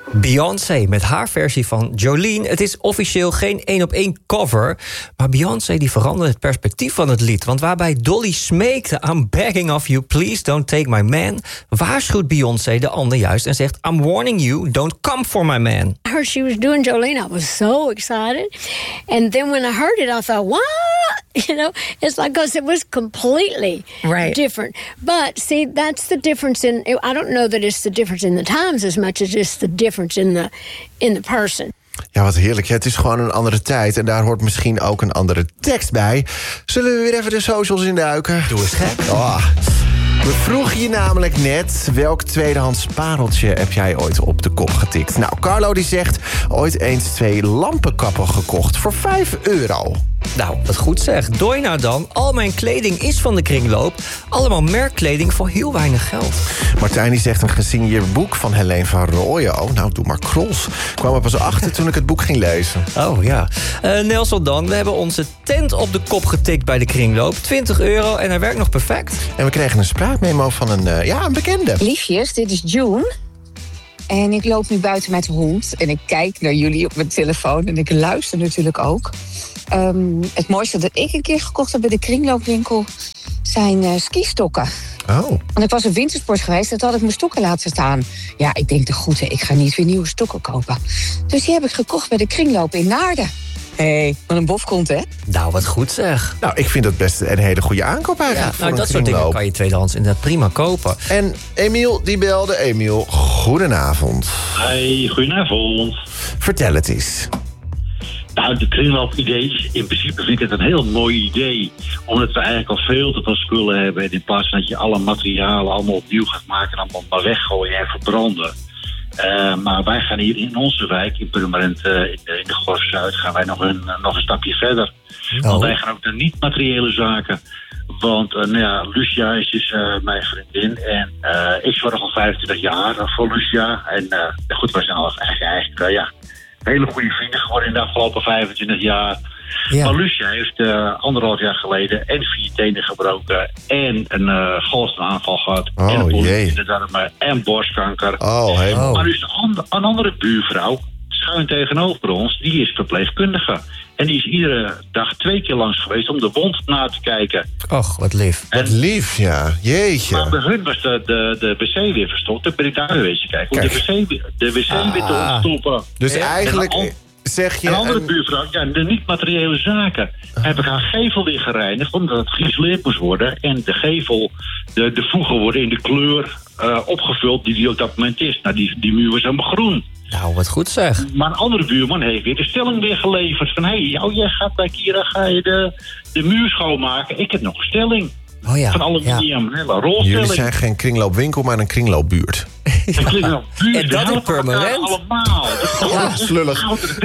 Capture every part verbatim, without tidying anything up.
Beyoncé met haar versie van Jolene. Het is officieel geen één op één cover, maar Beyoncé die veranderde het perspectief van het lied. Want waarbij Dolly smeekte, I'm begging of you, please don't take my man, waarschuwt Beyoncé de ander juist en zegt, I'm warning you, don't come for my man. I heard she was doing Jolene. I was so excited. And then when I heard it, I thought, what? You know, it's like, because it was completely right. different. But see, that's the difference in, I don't know that it's the difference in the times as much as it's the difference in the, in the person. Ja, wat heerlijk. Het is gewoon een andere tijd. En daar hoort misschien ook een andere tekst bij. Zullen we weer even de socials induiken? Doe eens gek. Oh. We vroegen je namelijk net, welk tweedehands pareltje heb jij ooit op de kop getikt? Nou, Carlo die zegt, ooit eens twee lampenkappen gekocht voor vijf euro. Nou, wat goed zeg. Dooi nou dan. Al mijn kleding is van de kringloop. Allemaal merkkleding voor heel weinig geld. Martijn die zegt een gesigneerd boek van Helene van Rooyen. Oh, nou, doe maar krols. Ik kwam er pas achter toen ik het boek ging lezen. Oh, ja. Uh, Nelson dan. We hebben onze tent op de kop getikt bij de kringloop. twintig euro en hij werkt nog perfect. En we kregen een spraakmemo van een, uh, ja, een bekende. Liefjes, dit is June. En ik loop nu buiten met de hond. En ik kijk naar jullie op mijn telefoon. En ik luister natuurlijk ook. Um, het mooiste dat ik een keer gekocht heb bij de kringloopwinkel zijn uh, skistokken. Oh. Want ik was op wintersport geweest, dat had ik mijn stokken laten staan. Ja, ik denk de goed, ik ga niet weer nieuwe stokken kopen. Dus die heb ik gekocht bij de kringloop in Naarden. Hé, hey, wat een bof komt, hè? Nou, wat goed zeg. Nou, ik vind dat best een hele goede aankoop eigenlijk. Ja, nou, dat soort dingen kan je tweedehands inderdaad prima kopen. En Emiel, die belde. Emiel, goedenavond. Hi, goedenavond. Vertel het eens. Nou, de kringloop-idee, in principe vind ik het een heel mooi idee. Omdat we eigenlijk al veel te veel spullen hebben. En in plaats van dat je alle materialen allemaal opnieuw gaat maken en allemaal maar weggooien en verbranden. Uh, maar wij gaan hier in onze wijk, in Purmerend, uh, in de, in de Gorf-Zuid, gaan wij nog een, nog een stapje verder. Oh. Want wij gaan ook naar niet-materiële zaken. Want uh, nou ja, Lucia is dus uh, mijn vriendin en uh, ik zorg al vijfentwintig jaar voor Lucia. En uh, goed, wij zijn al eigenlijk, eigenlijk uh, ja, hele goede vrienden geworden in de afgelopen vijfentwintig jaar. Ja. Maar Lucia heeft uh, anderhalf jaar geleden en vier tenen gebroken en een uh, galstenaanval gehad. Oh, en een jee. in de darmen en borstkanker. Oh, helemaal. Maar dus een, and- een andere buurvrouw, schuin tegenover ons, die is verpleegkundige. En die is iedere dag twee keer langs geweest om de wond na te kijken. Och, wat lief. En, wat lief, ja. Jeetje. Maar bij hun was de, de, de wc weer verstopt. Dan ben ik daar geweest kijken. Om de wc, de wc ah. weer te ontstoppen. Dus en eigenlijk an- zeg je... Een andere een... buurvrouw, ja, de niet-materiële zaken. Uh. Heb ik haar gevel weer gereinigd, omdat het geïsoleerd moest worden. En de gevel, de, de voegen worden in de kleur uh, opgevuld die die op dat moment is. Nou, die, die muur was helemaal groen. Nou, wat goed zeg. Maar een andere buurman heeft weer de stelling weer geleverd. Van, hé, hey, oh, jij gaat bij Kira ga je de, de muur schoonmaken. Ik heb nog een stelling. Oh ja, van aluminium, ja. Een hele rolstelling. Jullie zijn geen kringloopwinkel, maar een kringloopbuurt. Een kringloopbuurt. En dat in Purmerend? Allemaal. Dat ja, slullig.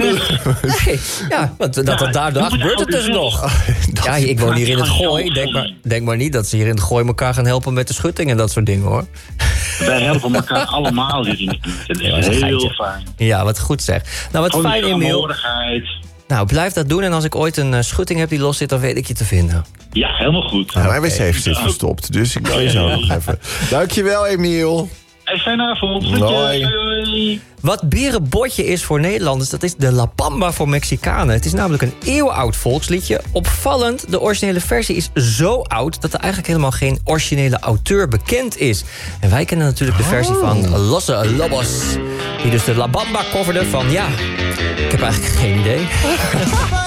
Nee, ja, want dat, dat, daar, daar gebeurt het dus nog. Ja, ik woon hier in het Gooi. Denk maar, denk maar niet dat ze hier in het Gooi elkaar gaan helpen met de schutting en dat soort dingen, hoor. Wij helpen elkaar allemaal hier in de buurt. Dat is ja, heel fijn. Ja, wat goed zeg. Nou, wat fijn, Emiel. Nou, blijf dat doen. En als ik ooit een uh, schutting heb die los zit, dan weet ik je te vinden. Ja, helemaal goed. Nou, mijn wc heeft zit verstopt, dus ik kan je zo nog even. Dankjewel, Emiel. Hey, fijne avond. Hoi. Hoi. Wat berenbotje is voor Nederlanders, dat is de La Bamba voor Mexicanen. Het is namelijk een eeuwenoud volksliedje. Opvallend, de originele versie is zo oud dat er eigenlijk helemaal geen originele auteur bekend is. En wij kennen natuurlijk de versie van Los Lobos, die dus de La Bamba coverde van, ja, ik heb eigenlijk geen idee.